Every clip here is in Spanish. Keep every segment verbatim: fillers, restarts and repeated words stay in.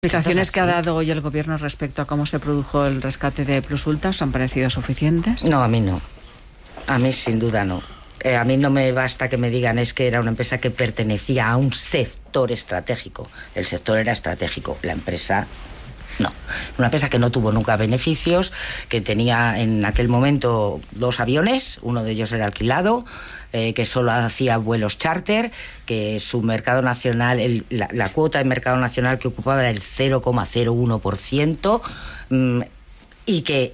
Las explicaciones que ha dado hoy el Gobierno respecto a cómo se produjo el rescate de Plus Ultra, ¿os han parecido suficientes? No, a mí no. A mí sin duda no. Eh, a mí no me basta que me digan es que era una empresa que pertenecía a un sector estratégico. El sector era estratégico, la empresa no. Una empresa que no tuvo nunca beneficios, que tenía en aquel momento dos aviones, uno de ellos era alquilado, eh, que solo hacía vuelos charter, que su mercado nacional, el, la, la cuota de mercado nacional que ocupaba era el cero coma cero uno por ciento, mmm, y que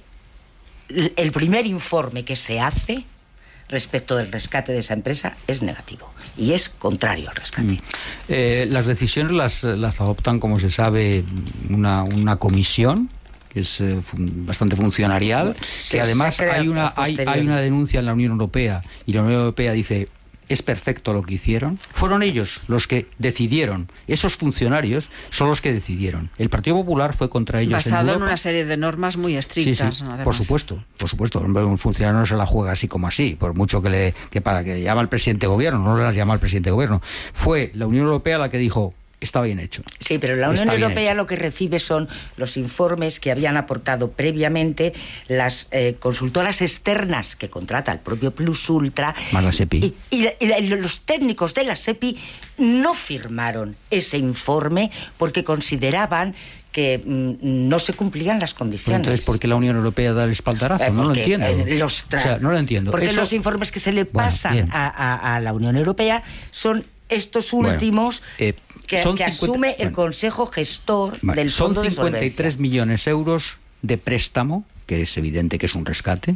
el primer informe que se hace respecto del rescate de esa empresa es negativo y es contrario al rescate. Mm. Eh, las decisiones las, las adoptan, como se sabe, una, una comisión que es eh, fun, bastante funcionarial, sí, que además hay una, hay, hay una denuncia en la Unión Europea y la Unión Europea dice es perfecto lo que hicieron. Fueron ellos los que decidieron, esos funcionarios son los que decidieron. El Partido Popular fue contra ellos. Basado en, en una serie de normas muy estrictas. Sí, sí, por supuesto, por supuesto. Un funcionario no se la juega así como así, por mucho que le que para que llama al presidente de gobierno, no las llama al presidente de gobierno. Fue la Unión Europea la que dijo está bien hecho. Sí, pero la Unión Europea lo que recibe son los informes que habían aportado previamente las eh, consultoras externas que contrata el propio Plus Ultra. Más la SEPI. Y, y, y los técnicos de la SEPI no firmaron ese informe porque consideraban que mm, no se cumplían las condiciones. Entonces, ¿por qué la Unión Europea da el espaldarazo? Eh, no lo entiendo. Eh, los tra- o sea, no lo entiendo. Porque Eso... los informes que se le pasan bueno, a, a, a la Unión Europea son estos últimos bueno, eh, que, son que cincuenta, asume el bueno, Consejo Gestor bueno, del Fondo de Solvencia. Son cincuenta y tres millones de euros de préstamo, que es evidente que es un rescate,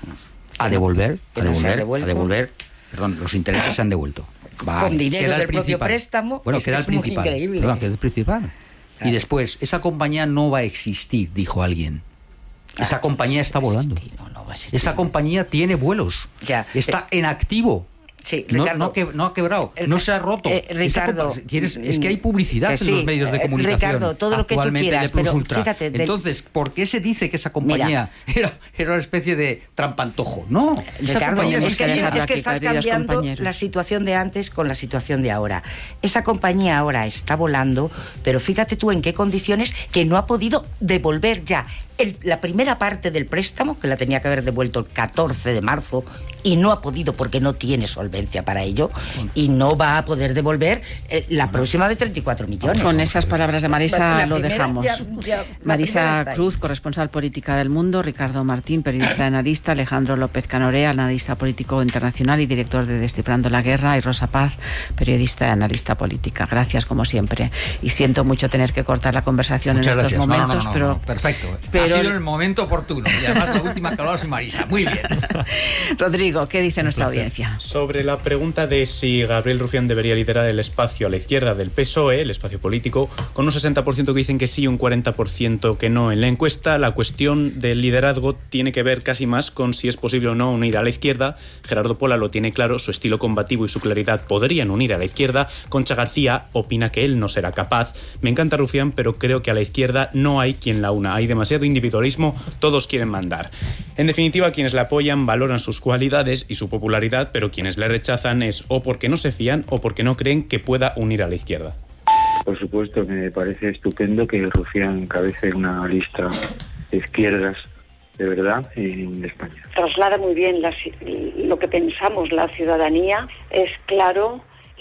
a devolver, a devolver, a devolver, perdón, los intereses se han devuelto. Vale, con dinero del propio préstamo, bueno, es queda que el principal, increíble. Perdón, queda el principal. Claro. Y después, esa compañía no va a existir, dijo alguien. Esa ah, compañía está volando. No, no va a existir. Esa compañía tiene vuelos. Ya, está eh, en activo. Sí, Ricardo, no, no, que, no ha quebrado, no se ha roto. Eh, Ricardo, ¿quieres? Es que hay publicidad que en sí, los medios de comunicación. Ricardo, todo lo que tú quieras, pero fíjate. Del... Entonces, ¿por qué se dice que esa compañía era, era una especie de trampantojo? No, esa Ricardo, compañía es, es que, es, es que estás cambiando la situación de antes con la situación de ahora. Esa compañía ahora está volando, pero fíjate tú en qué condiciones que no ha podido devolver ya el, la primera parte del préstamo, que la tenía que haber devuelto el catorce de marzo, y no ha podido porque no tiene solvencia para ello, y no va a poder devolver eh, la próxima de treinta y cuatro millones. Con estas palabras de Marisa la lo primera, dejamos. Ya, ya, Marisa Cruz, corresponsal política del Mundo, Ricardo Martín, periodista analista, Alejandro López Canorea, analista político internacional y director de Descifrando la Guerra, y Rosa Paz, periodista y analista política. Gracias como siempre. Y siento mucho tener que cortar la conversación Muchas en estos gracias. momentos, no, no, no, pero... No, perfecto. Pero... Ha sido en el momento oportuno. Y además la última que hablaba es Marisa. Muy bien. Rodrigo, ¿qué dice nuestra audiencia? Sobre la pregunta de si Gabriel Rufián debería liderar el espacio a la izquierda del P S O E, el espacio político, con un sesenta por ciento que dicen que sí y un cuarenta por ciento que no. En la encuesta, la cuestión del liderazgo tiene que ver casi más con si es posible o no unir a la izquierda. Gerardo Pola lo tiene claro, su estilo combativo y su claridad podrían unir a la izquierda. Concha García opina que él no será capaz. Me encanta Rufián, pero creo que a la izquierda no hay quien la una. Hay demasiado individualismo, todos quieren mandar. En definitiva, quienes la apoyan valoran sus cualidades y su popularidad, pero quienes le rechazan es o porque no se fían o porque no creen que pueda unir a la izquierda. Por supuesto, me parece estupendo que Rufián encabece una lista de izquierdas de verdad en España. Traslada muy bien la, lo que pensamos la ciudadanía, es claro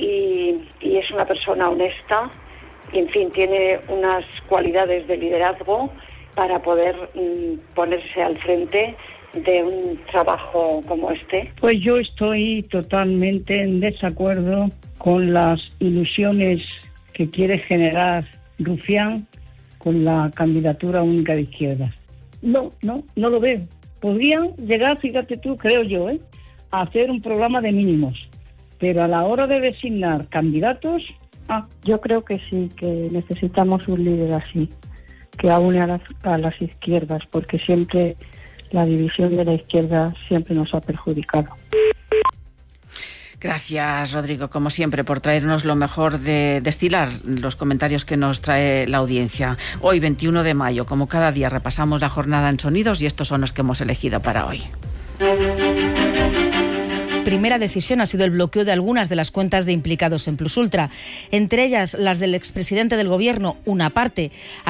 y, y es una persona honesta y, en fin, tiene unas cualidades de liderazgo para poder mm, ponerse al frente de un trabajo como este. Pues yo estoy totalmente en desacuerdo con las ilusiones que quiere generar Rufián con la candidatura única de izquierda. No, no, no lo veo. Podrían llegar, fíjate tú, creo yo, ¿eh? a hacer un programa de mínimos, pero a la hora de designar candidatos... Ah. Yo creo que sí, que necesitamos un líder así, que aúne a las, a las izquierdas, porque siempre la división de la izquierda siempre nos ha perjudicado. Gracias, Rodrigo, como siempre, por traernos lo mejor de destilar los comentarios que nos trae la audiencia. Hoy, veintiuno de mayo, como cada día, repasamos la jornada en sonidos y estos son los que hemos elegido para hoy. Primera decisión ha sido el bloqueo de algunas de las cuentas de implicados en Plus Ultra, entre ellas las del expresidente del Gobierno, una parte.